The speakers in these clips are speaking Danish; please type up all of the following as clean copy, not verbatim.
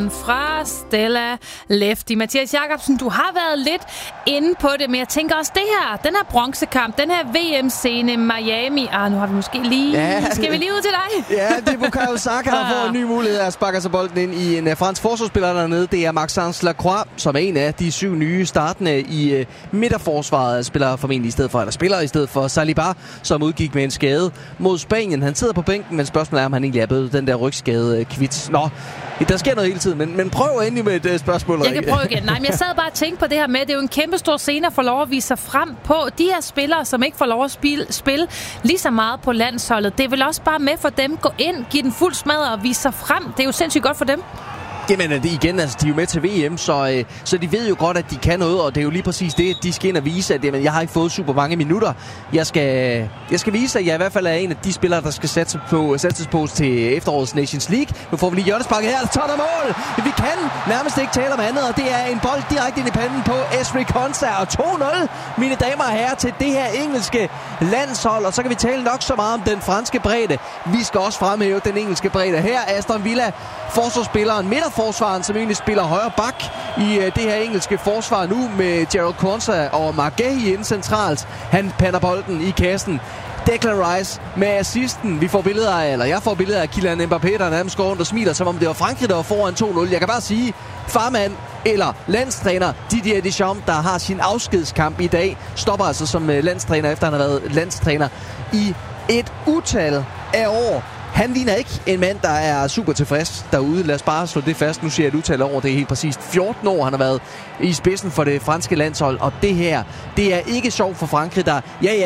fra Stella Lefty. Mathias Jacobsen, du har været lidt inde på det, men jeg tænker også den her bronzekamp, den her VM-scene Miami. Nu har vi måske lige... Ja. Skal vi lige ud til dig? Ja, det er Bukayo Saka, der får en ny mulighed at sparke sig bolden ind i en fransk forsvarsspiller dernede. Det er Maxence Lacroix, som er en af de 7 nye startende i midterforsvaret. Spiller i stedet for Saliba, som udgik med en skade mod Spanien. Han sidder på bænken, men spørgsmålet er, om han egentlig er blevet den der rygskade kvit. Der sker noget hele tiden, men prøv endelig med et spørgsmål. Jeg kan prøve igen. Nej, men jeg sad bare og tænkte på det her med, det er jo en kæmpe stor scene at få lov at vise sig frem på. De her spillere, som ikke får lov at spille lige så meget på landsholdet, det er vel også bare med for dem. Gå ind, give den fuld smadre og vise sig frem. Det er jo sindssygt godt for dem. Jamen igen, de er jo med til VM, så de ved jo godt, at de kan noget, og det er jo lige præcis det, de skal ind og vise, at jeg har ikke fået super mange minutter. Jeg skal vise, at jeg i hvert fald er en af de spillere, der skal sættes på til efterårets Nations League. Nu får vi lige hjørnesparket her, der mål! Vi kan nærmest ikke tale om andet, og det er en bold direkte ind i panden på Ezri Konsa, og 2-0, mine damer og herrer, til det her engelske landshold, og så kan vi tale nok så meget om den franske bredde. Vi skal også fremhæve den engelske bredde. Her er Aston Villa, forsvarsspilleren, midterforsvaren, som egentlig spiller højre bak i det her engelske forsvar nu med Gerald Konsa og Mark Gahey inde centralt. Han pander bolden i kassen. Declan Rice med assisten. Jeg får billeder af Kylian Mbappé, der nærmest går rundt og smiler, som om det var Frankrig, der var foran 2-0. Jeg kan bare sige, farmand eller landstræner Didier Deschamps, der har sin afskedskamp i dag, stopper altså som landstræner, efter han har været landstræner i et utal af år. Han ligner ikke en mand, der er super tilfreds derude. Lad os bare slå det fast. Nu siger jeg et udtale over. Det er helt præcist 14 år, han har været i spidsen for det franske landshold. Og det her, det er ikke sjovt for Frankrig, der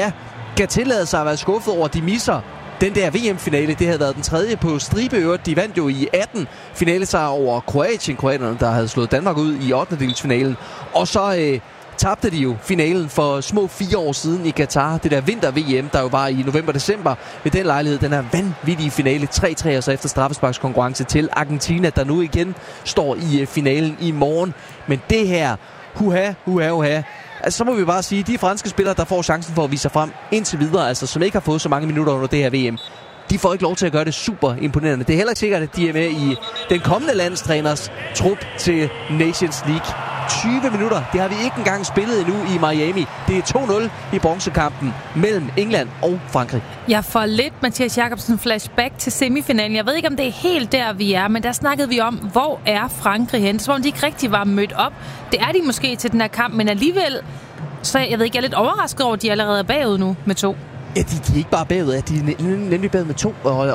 kan tillade sig at være skuffet over, at de misser den der VM-finale. Det havde været den 3. på stribe øvrigt. De vandt jo i 18 finalesejr over Kroatien. Kroaterne, der havde slået Danmark ud i 8. Og så tabte de jo finalen for små 4 år siden i Katar. Det der vinter-VM, der jo var i november-december. Ved den lejlighed, den her vanvittige finale 3-3, og så efter straffesparkskonkurrence til Argentina, der nu igen står i finalen i morgen. Men det her, huha. Altså, så må vi bare sige, de franske spillere, der får chancen for at vise sig frem indtil videre, altså som ikke har fået så mange minutter under det her VM, de får ikke lov til at gøre det super imponerende. Det er heller ikke sikkert, at de er med i den kommende landstræners trup til Nations League. 20 minutter, det har vi ikke engang spillet endnu i Miami. Det er 2-0 i bronzekampen mellem England og Frankrig. Jeg får lidt, Mathias Jacobsen, flashback til semifinalen. Jeg ved ikke, om det er helt der, vi er, men der snakkede vi om, hvor er Frankrig hen? Som om de ikke rigtig var mødt op. Det er de måske til den her kamp, men alligevel, så jeg ved ikke, jeg er lidt overrasket over, at de allerede er bagud nu med 2. Ja, de er ikke bare bagud, de er nemlig bagud med 2,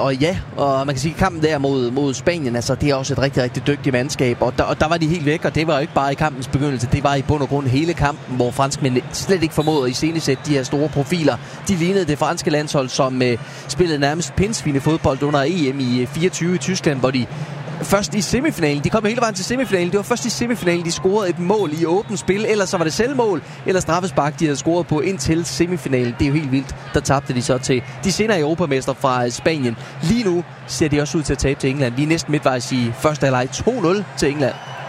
og man kan sige, at kampen der mod Spanien, altså det er også et rigtig, rigtig dygtigt mandskab, og der var de helt væk, og det var jo ikke bare i kampens begyndelse, det var i bund og grund hele kampen, hvor franskmændene slet ikke formåede at iscenesætte de her store profiler. De lignede det franske landshold, som spillede nærmest pindsvine fodbold under EM i 24 i Tyskland, hvor de først i semifinalen, de kom hele vejen til semifinalen, det var først i semifinalen, de scorede et mål i åbent spil, ellers så var det selvmål, eller straffespark, de havde scoret på indtil semifinalen. Det er jo helt vildt, der tabte de så til de senere europamester fra Spanien. Lige nu ser de også ud til at tabe til England. Vi er næsten midtvejs i første halvleg 2-0 til England.